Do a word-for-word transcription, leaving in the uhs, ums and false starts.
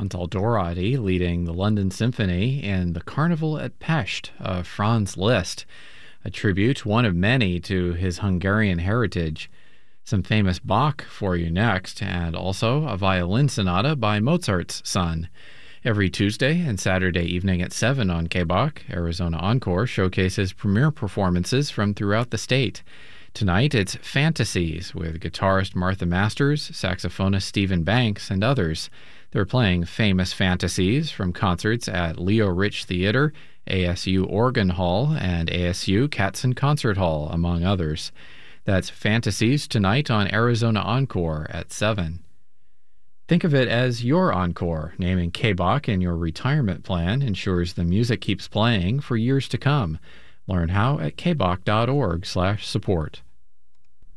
Antal Dorati leading the London Symphony in the Carnival at Pest of Franz Liszt, a tribute, one of many, to his Hungarian heritage. Some famous Bach for you next, and also a violin sonata by Mozart's son. Every Tuesday and Saturday evening at seven on K B O C, Arizona Encore showcases premiere performances from throughout the state. Tonight it's Fantasies with guitarist Martha Masters, saxophonist Stephen Banks, and others. They're playing famous fantasies from concerts at Leo Rich Theater, A S U Organ Hall, and A S U Katzen Concert Hall, among others. That's Fantasies tonight on Arizona Encore at seven. Think of it as your encore. Naming K B O C in your retirement plan ensures the music keeps playing for years to come. Learn how at kboc dot org slash support.